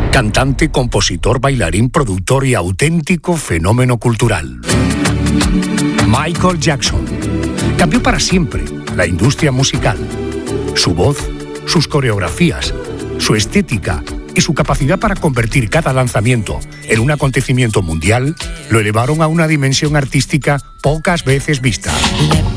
Cantante, compositor, bailarín, productor y auténtico fenómeno cultural. Michael Jackson cambió para siempre la industria musical. Su voz, sus coreografías, su estética y su capacidad para convertir cada lanzamiento en un acontecimiento mundial lo elevaron a una dimensión artística pocas veces vista.